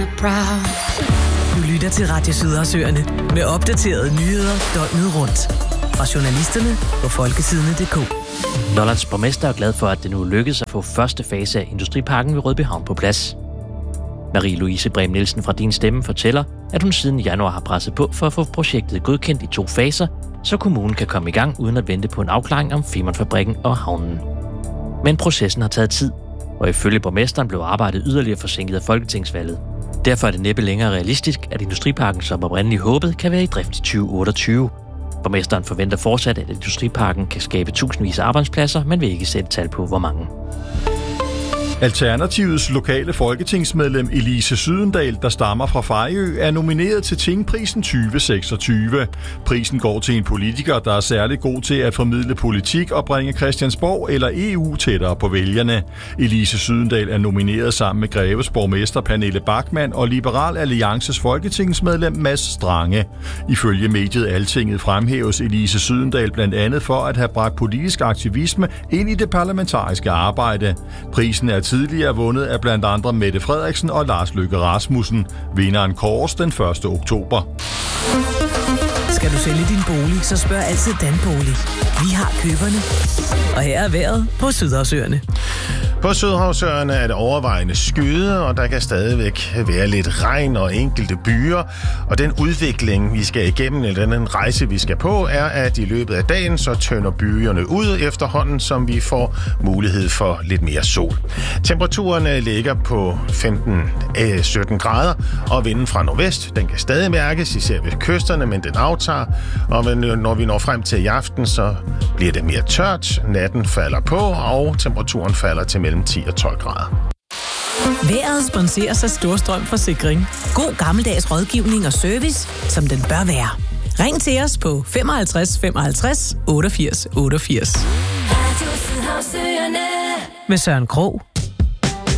proud. Du lytter til Radio Sydersøerne med opdaterede nyheder døgnet rundt. Fra journalisterne på folketidene.dk. Lollands borgmester er glad for, at det nu lykkedes at få første fase af Industriparken ved Rødbyhavn på plads. Marie-Louise Brehm Nielsen fra Din Stemme fortæller, at hun siden januar har presset på for at få projektet godkendt i 2 faser, så kommunen kan komme i gang uden at vente på en afklaring om Femernfabrikken og havnen. Men processen har taget tid, og ifølge borgmesteren blev arbejdet yderligere forsinket af folketingsvalget. Derfor er det næppe længere realistisk, at Industriparken, som oprindeligt håbet, kan være i drift i 2028. Borgmesteren forventer fortsat, at Industriparken kan skabe tusindvis af arbejdspladser, men vil ikke sætte tal på, hvor mange. Alternativets lokale folketingsmedlem Elise Sydendal, der stammer fra Fejø, er nomineret til Tingprisen 2026. Prisen går til en politiker, der er særlig god til at formidle politik og bringe Christiansborg eller EU tættere på vælgerne. Elise Sydendal er nomineret sammen med Greves borgmester Pernille Bachmann og Liberal Alliances folketingsmedlem Mads Strange. Ifølge mediet Altinget fremhæves Elise Sydendal blandt andet for at have bragt politisk aktivisme ind i det parlamentariske arbejde. Prisen er tidligere vundet af blandt andre Mette Frederiksen og Lars Løkke Rasmussen. Vinderen kåres den 1. oktober. Skal du sælge din bolig, så spørg altid Danbolig. Vi har køberne. Og her er vejret på Sydersøerne. På Sydhavsøerne er det overvejende skyde, og der kan stadigvæk være lidt regn og enkelte byer. Og den udvikling, vi skal igennem, eller den rejse, vi skal på, er, at i løbet af dagen, så tønder byerne ud efterhånden, som vi får mulighed for lidt mere sol. Temperaturerne ligger på 15-17 grader, og vinden fra nordvest, den kan stadig mærkes, især ved kysterne, men den aftager. Og når vi når frem til i aften, så bliver det mere tørt, natten falder på, og temperaturen falder til mellem 10 og 12 grader. Vejret sponseres af Storstrøm Forsikring. God gammeldags rådgivning og service, som den bør være. Ring til os på 55 55 88 88. Radio Sydersøerne. Med Søren Krog.